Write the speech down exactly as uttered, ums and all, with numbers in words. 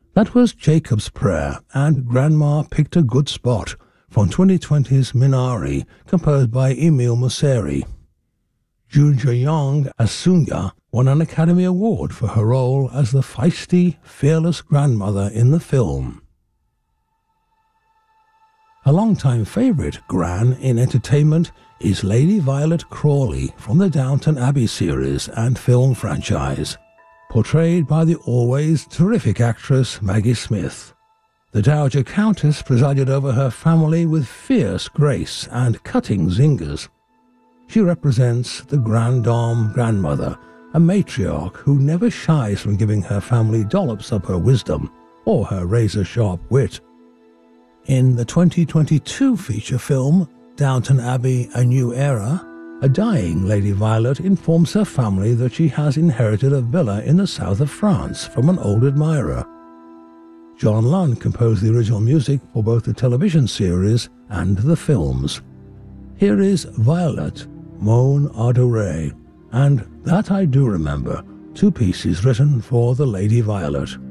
That was Jacob's Prayer and Grandma Picked a Good Spot from twenty twenty's Minari, composed by Emile Mosseri. Jun Je-young as Sunya won an Academy Award for her role as the feisty, fearless grandmother in the film. A long-time favourite Gran in entertainment is Lady Violet Crawley from the Downton Abbey series and film franchise, portrayed by the always terrific actress Maggie Smith. The Dowager Countess presided over her family with fierce grace and cutting zingers. She represents the Grande Dame grandmother, a matriarch who never shies from giving her family dollops of her wisdom or her razor-sharp wit. In the twenty twenty-two feature film, Downton Abbey: A New Era, a dying Lady Violet informs her family that she has inherited a villa in the south of France from an old admirer. John Lunn composed the original music for both the television series and the films. Here is Violet, Mon Adorée, and That I Do Remember, two pieces written for the Lady Violet.